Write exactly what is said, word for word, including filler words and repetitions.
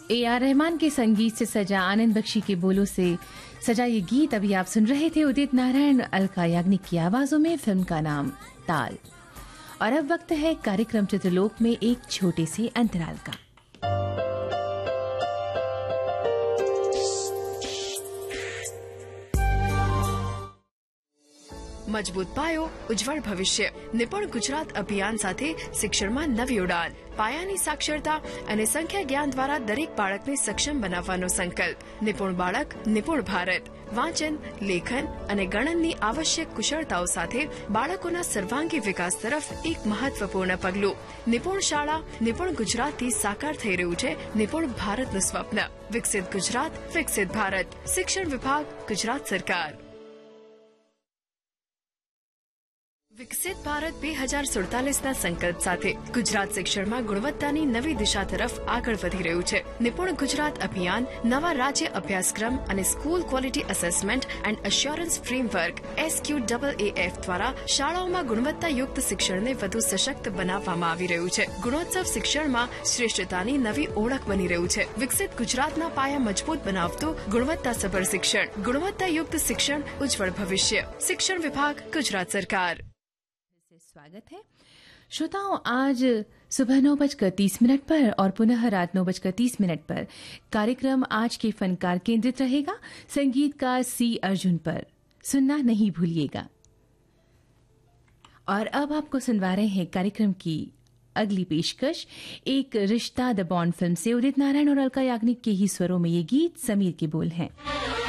A R Rahman के संगीत से सजा, आनंद बख्शी के बोलों से सजा ये गीत अभी आप सुन रहे थे उदित नारायण, अलका याग्निक की आवाजों में। फिल्म का नाम ताल। और अब वक्त है कार्यक्रम चित्रलोक में एक छोटे से अंतराल का। મજબૂત પાયો, ઉજ્જવળ ભવિષ્ય. નિપુણ ગુજરાત અભિયાન સાથે શિક્ષણમાં નવી ઉડાન. પાયાની સાક્ષરતા અને સંખ્યા જ્ઞાન દ્વારા દરેક બાળકને સક્ષમ બનાવવાનો સંકલ્પ. નિપુણ બાળક, નિપુણ ભારત. વાંચન, લેખન અને ગણનની આવશ્યક કુશળતાઓ સાથે બાળકોના સર્વાંગી વિકાસ તરફ એક મહત્વપૂર્ણ પગલું. નિપુણ શાળા, નિપુણ ગુજરાતથી સાકાર થઈ રહ્યું છે નિપુણ ભારતનું સ્વપ્ન. વિકસિત ગુજરાત, વિકસિત ભારત. શિક્ષણ વિભાગ, ગુજરાત સરકાર. વિકસિત ભારત બે હજાર સુડતાલીસના સંકલ્પ સાથે ગુજરાત શિક્ષણમાં ગુણવત્તાની નવી દિશા તરફ આગળ વધી રહ્યું છે. નિપુણ ગુજરાત અભિયાન નવા રાજ્ય અભ્યાસક્રમ અને school quality assessment and assurance framework S Q double A F દ્વારા શાળાઓમાં ગુણવત્તાયુક્ત શિક્ષણને વધુ સશક્ત બનાવવામાં આવી રહ્યું છે. ગુણોત્સવ શિક્ષણમાં શ્રેષ્ઠતાની નવી ઓળખ બની રહ્યું છે. વિકસિત ગુજરાતના પાયા મજબૂત બનાવતું ગુણવત્તાસભર શિક્ષણ, ગુણવત્તાયુક્ત શિક્ષણ, ઉજ્જવળ ભવિષ્ય. શિક્ષણ વિભાગ, ગુજરાત સરકાર. स्वागत है श्रोताओं, आज सुबह नौ बजकर तीस मिनट पर और पुनः रात नौ बजकर तीस मिनट पर कार्यक्रम आज के फनकार केंद्रित रहेगा संगीतकार सी अर्जुन पर. सुनना नहीं भूलिएगा. और अब आपको सुनवा रहे हैं कार्यक्रम की अगली पेशकश, एक रिश्ता द बॉन्ड फिल्म से उदित नारायण और अलका याग्निक के ही स्वरों में ये गीत. समीर के बोल हैं.